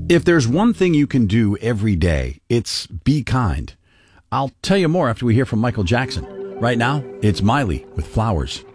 If there's one thing you can do every day, it's be kind. I'll tell you more after we hear from Michael Jackson. Right now, it's Miley with Flowers.